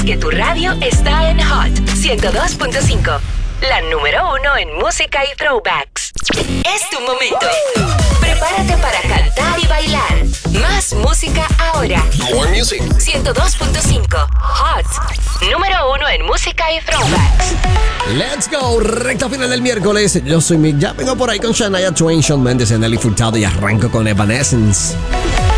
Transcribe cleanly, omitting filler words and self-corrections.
que tu radio está en Hot 102.5. La número 1 en música y throwbacks. Es tu momento. Prepárate para cantar y bailar. Más música ahora. More music. 102.5 Hot. Número 1 en música y throwbacks. Let's go, recta final del miércoles. Yo soy Mick, ya vengo por ahí con Shania Twain, Shawn Mendes y Nelly Furtado y arranco con Evanescence.